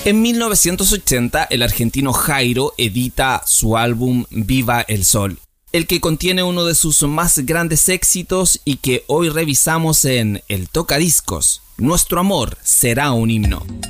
En 1980, el argentino Jairo edita su álbum Viva el Sol, el que contiene uno de sus más grandes éxitos y que hoy revisamos en El Tocadiscos. Nuestro amor será un himno.